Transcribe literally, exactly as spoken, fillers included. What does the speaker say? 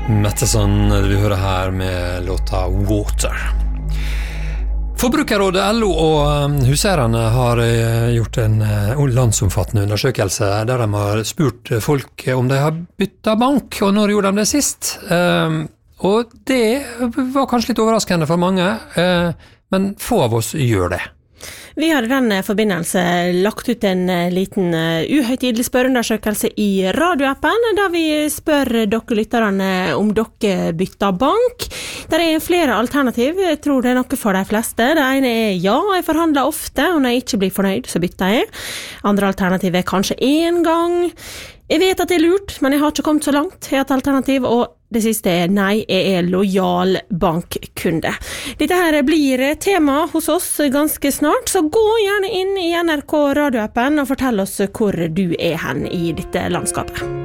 Metteson vi hører her med låta Water. Forbrukerrådet L O og huseierne har gjort en landsomfattende undersøkelse der de har spurt folk om de har byttet bank, og når gjorde de det sist. Og det var kanskje litt overraskende for mange, men få av oss gjør det. Vi har i den forbindelse lagt ut en liten uhøytidelig spørreundersøkelse i radioappen, der vi spør dere lytterne om dere bytter bank. Der er flere alternativ, jeg tror det er noe for de fleste. Det ene er ja, jeg forhandler ofte, og når jeg ikke blir fornøyd, så bytter jeg. Andre alternativ er kanskje en gang. Jeg vet at det er lurt, men jeg har ikke kommet så langt i et alternativ, og det siste er nei, jeg er lojal bankkunde. Dette her blir tema hos oss ganske snart, så gå gjerne inn i N R K radioappen og fortell oss hvor du er hen i dette landskapet.